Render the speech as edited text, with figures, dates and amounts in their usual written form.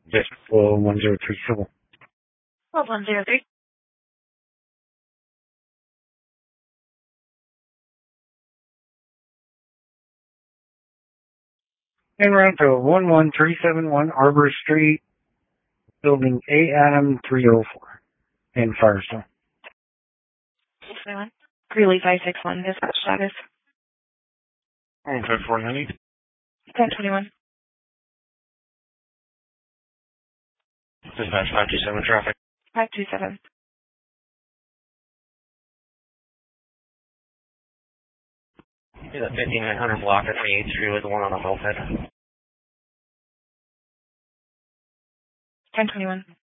Yes, 1030 civil. 10103. En route to 11371 Arbor Street, building A. Adam 304 in Firestone. 621. Greeley 561, dispatch status. Okay, 490. 1021. Dispatch 527 traffic. 527. He's at 5900 block at 28th Street with the one on the moped. 1021.